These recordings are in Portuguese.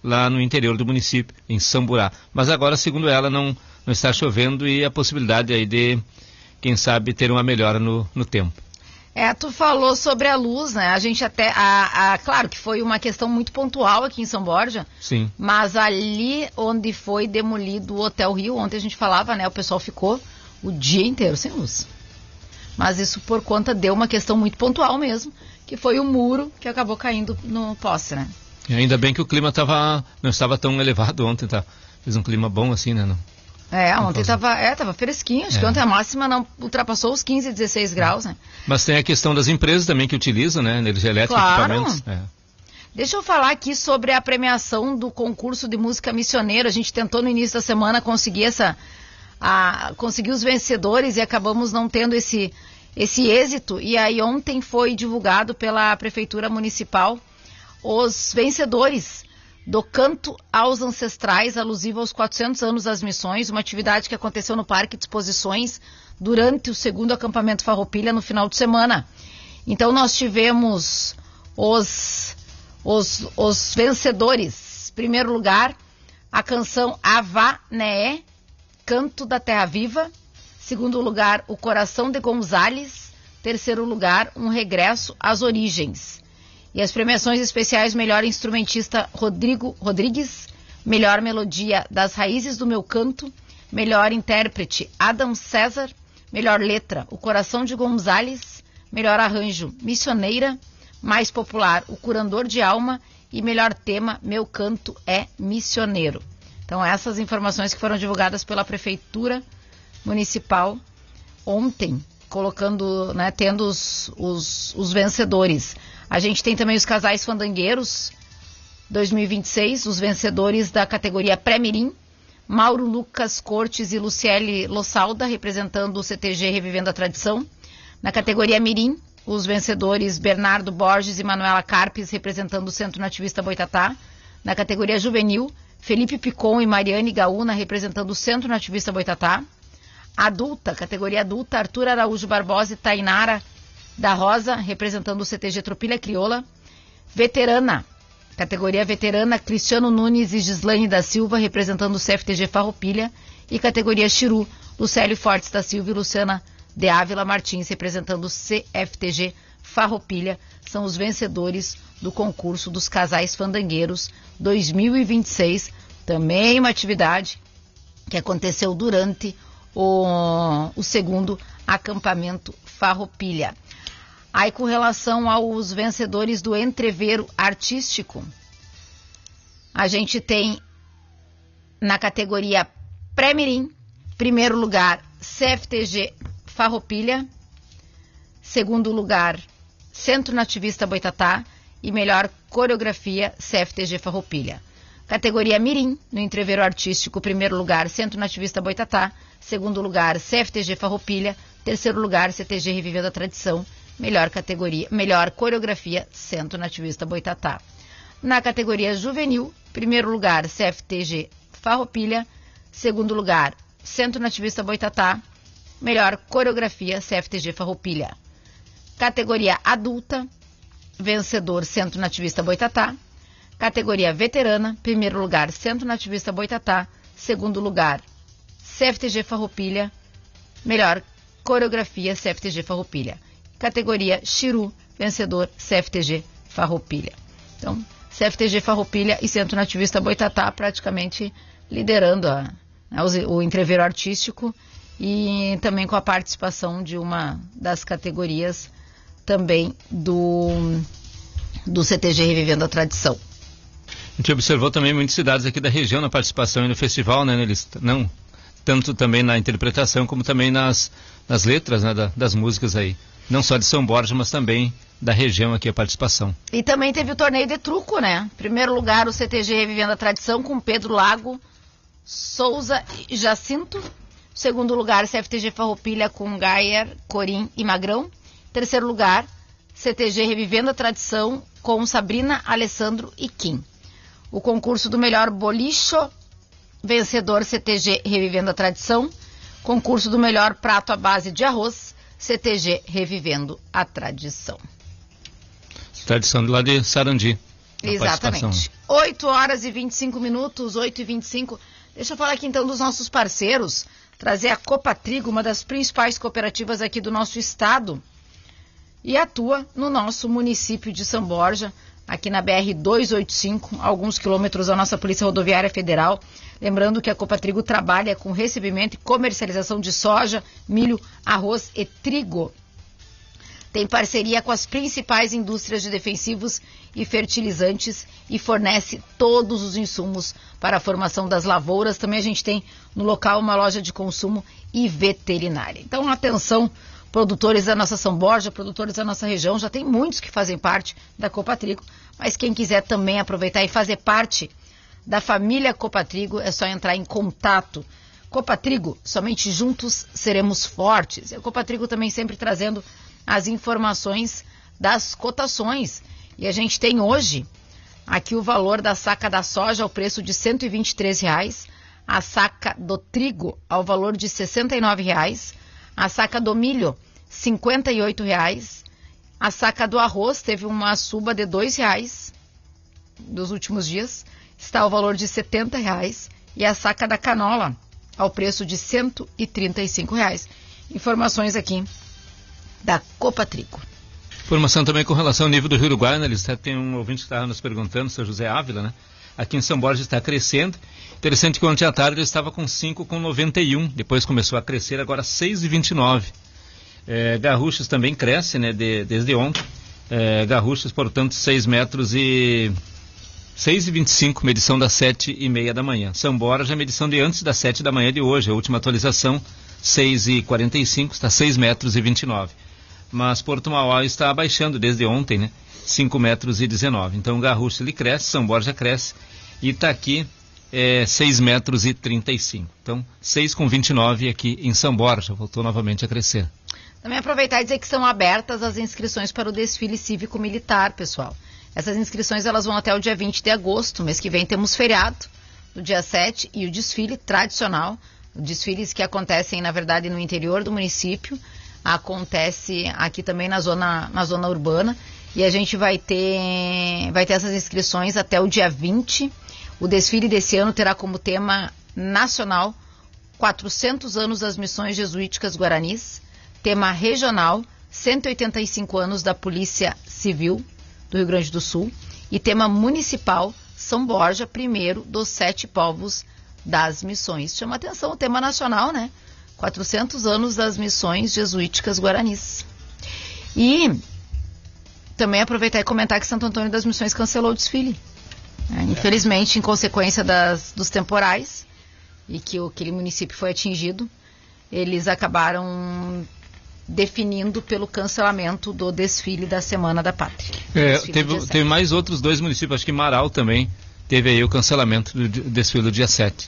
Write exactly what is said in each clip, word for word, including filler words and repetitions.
lá no interior do município, em Samburá. Mas agora, segundo ela, não, não está chovendo e a possibilidade aí de, quem sabe, ter uma melhora no, no tempo. É, tu falou sobre a luz, né? A gente até, a, a, claro que foi uma questão muito pontual aqui em São Borja. Sim. Mas ali onde foi demolido o Hotel Rio, ontem a gente falava, né? O pessoal ficou o dia inteiro sem luz. Mas isso por conta de uma questão muito pontual mesmo, que foi o muro que acabou caindo no poste, né? E ainda bem que o clima tava, não estava tão elevado ontem, tá? Fez um clima bom assim, né? Não, é, não ontem estava é, tava fresquinho, acho é. que ontem a máxima não ultrapassou os quinze, dezesseis graus, né? Mas tem a questão das empresas também que utilizam, né? Energia elétrica, claro. Equipamentos. É. Deixa eu falar aqui sobre a premiação do concurso de música missioneira. A gente tentou no início da semana conseguir essa... A, conseguir os vencedores e acabamos não tendo esse, esse êxito. E aí ontem foi divulgado pela Prefeitura Municipal os vencedores do Canto aos Ancestrais, alusivo aos quatrocentos anos das missões, uma atividade que aconteceu no Parque de Exposições durante o segundo acampamento Farroupilha no final de semana. Então nós tivemos os, os, os vencedores. Em primeiro lugar, a canção Avá Neé, Canto da Terra Viva. Segundo lugar, O Coração de Gonzales. Terceiro lugar, Um Regresso às Origens. E as premiações especiais: melhor instrumentista Rodrigo Rodrigues, melhor melodia Das Raízes do Meu Canto, melhor intérprete Adam César, melhor letra O Coração de Gonzales, melhor arranjo Missioneira, mais popular O Curandor de Alma e melhor tema Meu Canto é Missioneiro. Então essas informações que foram divulgadas pela Prefeitura Municipal ontem, colocando, né, tendo os, os, os vencedores. A gente tem também os Casais Fandangueiros dois mil e vinte e seis, os vencedores da categoria Pré-Mirim, Mauro Lucas Cortes e Luciele Lossalda, representando o C T G Revivendo a Tradição. Na categoria Mirim, os vencedores Bernardo Borges e Manuela Carpes, representando o Centro Nativista Boitatá. Na categoria Juvenil, Felipe Picon e Mariane Gaúna, representando o Centro Nativista Boitatá. Adulta, categoria adulta, Arthur Araújo Barbosa e Tainara da Rosa, representando o C T G Tropilha Crioula. Veterana, categoria veterana, Cristiano Nunes e Gislaine da Silva, representando o C F T G Farroupilha. E categoria Chiru, Lucélio Fortes da Silva e Luciana de Ávila Martins, representando o C F T G Farroupilha. São os vencedores do concurso dos Casais Fandangueiros dois mil e vinte e seis. Também uma atividade que aconteceu durante o, o segundo acampamento Farroupilha. Aí, com relação aos vencedores do entreveiro artístico, a gente tem na categoria Pré-Mirim, primeiro lugar C F T G Farroupilha, segundo lugar Centro Nativista Boitatá e melhor coreografia C F T G Farroupilha. Categoria Mirim, no entreveiro artístico, primeiro lugar Centro Nativista Boitatá, segundo lugar C F T G Farroupilha, terceiro lugar C T G Revivendo a Tradição, melhor categoria, melhor coreografia Centro Nativista Boitatá. Na categoria Juvenil, primeiro lugar C F T G Farroupilha, segundo lugar Centro Nativista Boitatá, melhor coreografia C F T G Farroupilha. Categoria Adulta, vencedor Centro Nativista Boitatá. Categoria Veterana, primeiro lugar Centro Nativista Boitatá, segundo lugar C F T G Farroupilha, melhor coreografia C F T G Farroupilha. Categoria Chiru, vencedor C F T G Farroupilha. Então, C F T G Farroupilha e Centro Nativista Boitatá praticamente liderando a, a, o entreveiro artístico e também com a participação de uma das categorias também do, do C T G Revivendo a Tradição. A gente observou também muitas cidades aqui da região na participação e no festival, né? Eles não tanto também na interpretação como também nas, nas letras, né, da, das músicas aí. Não só de São Borja, mas também da região aqui a participação. E também teve o torneio de truco, né? Primeiro lugar o C T G Revivendo a Tradição com Pedro Lago, Souza e Jacinto. Segundo lugar C F T G Farroupilha com Gayer, Corim e Magrão. Terceiro lugar C T G Revivendo a Tradição com Sabrina, Alessandro e Kim. O concurso do melhor bolicho, vencedor C T G Revivendo a Tradição. Concurso do melhor prato à base de arroz, C T G Revivendo a Tradição. Tradição de lá de Sarandi. Exatamente. oito horas e vinte e cinco minutos, oito e vinte e cinco. Deixa eu falar aqui então dos nossos parceiros, trazer a Copatrigo, uma das principais cooperativas aqui do nosso estado, e atua no nosso município de São Borja, aqui na B R duzentos e oitenta e cinco, alguns quilômetros da nossa Polícia Rodoviária Federal. Lembrando que a Copatrigo trabalha com recebimento e comercialização de soja, milho, arroz e trigo. Tem parceria com as principais indústrias de defensivos e fertilizantes e fornece todos os insumos para a formação das lavouras. Também a gente tem no local uma loja de consumo e veterinária. Então, atenção, produtores da nossa São Borja, produtores da nossa região, já tem muitos que fazem parte da Copatrigo, mas quem quiser também aproveitar e fazer parte da família Copatrigo, é só entrar em contato. Copatrigo, somente juntos seremos fortes. E a Copatrigo também sempre trazendo as informações das cotações. E a gente tem hoje aqui o valor da saca da soja ao preço de cento e vinte e três reais, a saca do trigo ao valor de sessenta e nove reais, a saca do milho cinquenta e oito reais, a saca do arroz teve uma suba de dois reais dos últimos dias, está ao valor de setenta reais, e a saca da canola ao preço de cento e trinta e cinco reais. Informações aqui da Copatrigo. Informação também com relação ao nível do Rio Uruguai, né? Tem um ouvinte que estava nos perguntando, o senhor José Ávila, né? Aqui em São Borja está crescendo. Interessante que ontem à tarde ele estava com cinco vírgula noventa e um, depois começou a crescer, agora seis vírgula vinte e nove. É, Garruchas também cresce, né? De, desde ontem. É, Garruchas, portanto, seis metros e... seis e vinte e cinco, medição das sete e meia da manhã. São Borja, medição de antes das sete da manhã de hoje, a última atualização, seis e quarenta e cinco, está seis metros e vinte e nove. Mas Porto Mauá está abaixando desde ontem, né? cinco metros e dezenove. Então Garrucha ele cresce, São Borja cresce, e Itaqui é seis metros e trinta e cinco. Então seis com vinte e nove aqui em São Borja, voltou novamente a crescer. Também aproveitar e dizer que são abertas as inscrições para o desfile cívico-militar, pessoal. Essas inscrições elas vão até o dia vinte de agosto, mês que vem temos feriado, no dia sete, e o desfile tradicional, desfiles que acontecem, na verdade, no interior do município, acontece aqui também na zona, na zona urbana, e a gente vai ter, vai ter essas inscrições até o dia vinte. O desfile desse ano terá como tema nacional quatrocentos anos das missões jesuíticas guaranis, tema regional cento e oitenta e cinco anos da Polícia Civil do Rio Grande do Sul, e tema municipal São Borja, primeiro dos sete povos das missões. Chama atenção o tema nacional, né? quatrocentos anos das missões jesuíticas guaranis. E também aproveitar e comentar que Santo Antônio das Missões cancelou o desfile. É, infelizmente, em consequência das, dos temporais, e que o, aquele município foi atingido, eles acabaram definindo pelo cancelamento do desfile da Semana da Pátria. É, teve, teve mais outros dois municípios, acho que Marau também teve aí o cancelamento do desfile do dia sete.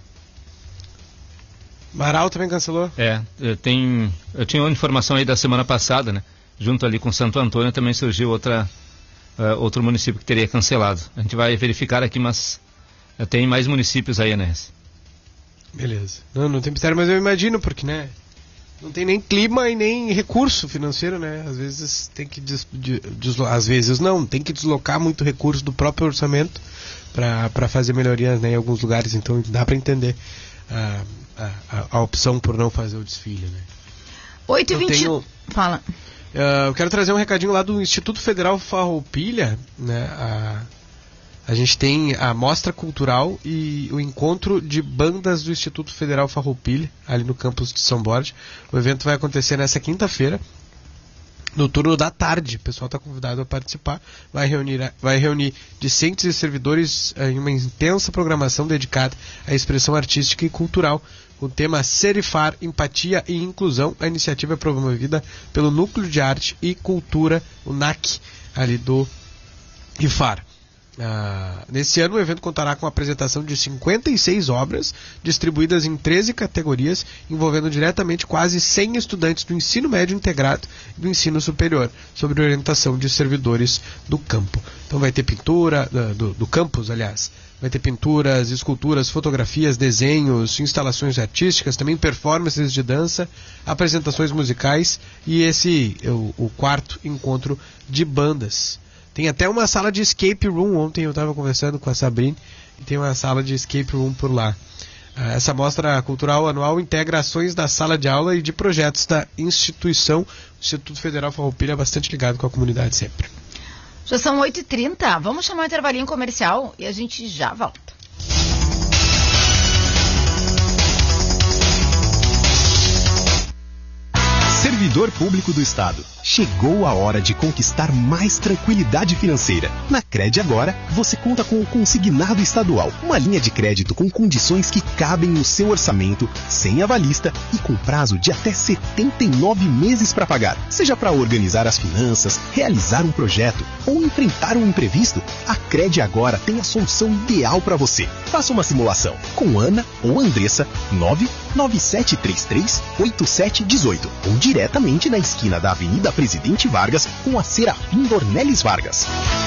Marau também cancelou? É, tem, eu tinha uma informação aí da semana passada, né? Junto ali com Santo Antônio também surgiu outra, uh, outro município que teria cancelado. A gente vai verificar aqui, mas uh, tem mais municípios aí, né? Beleza. Não, não tem mistério, mas eu imagino, porque, né? Não tem nem clima e nem recurso financeiro, né? Às vezes tem que des, des, às vezes não, tem que deslocar muito recurso do próprio orçamento para fazer melhorias, né, em alguns lugares, então dá para entender a, a, a opção por não fazer o desfile, né? oito e vinte. Tenho... Fala. Uh, eu quero trazer um recadinho lá do Instituto Federal Farroupilha, né? A, a gente tem a mostra cultural e o encontro de bandas do Instituto Federal Farroupilha, ali no campus de São Borja. O evento vai acontecer nessa quinta-feira, no turno da tarde. O pessoal está convidado a participar. Vai reunir, vai reunir discentes e servidores em uma intensa programação dedicada à expressão artística e cultural, com o tema Serifar, Empatia e Inclusão. A iniciativa é promovida pelo Núcleo de Arte e Cultura, o N A C, ali do I F A R. Ah, nesse ano o evento contará com a apresentação de cinquenta e seis obras, distribuídas em treze categorias, envolvendo diretamente quase cem estudantes do ensino médio integrado e do ensino superior, sob orientação de servidores do campo. Então vai ter pintura, do, do campus, aliás, vai ter pinturas, esculturas, fotografias, desenhos, instalações artísticas, também performances de dança, apresentações musicais e esse, o, o quarto encontro de bandas. Tem até uma sala de escape room. Ontem eu estava conversando com a Sabrine e tem uma sala de escape room por lá. Essa mostra cultural anual integra ações da sala de aula e de projetos da instituição. O Instituto Federal Farroupilha é bastante ligado com a comunidade sempre. Já são oito e trinta, vamos chamar um intervalinho comercial e a gente já volta. Servidor Público do Estado, chegou a hora de conquistar mais tranquilidade financeira. Na Cred Agora, você conta com o Consignado Estadual, uma linha de crédito com condições que cabem no seu orçamento, sem avalista e com prazo de até setenta e nove meses para pagar. Seja para organizar as finanças, realizar um projeto ou enfrentar um imprevisto, a Cred Agora tem a solução ideal para você. Faça uma simulação com Ana ou Andressa, nove nove sete três três oito sete um oito ou diretamente na esquina da Avenida Presidente Vargas com a Serafim Dornelles Vargas.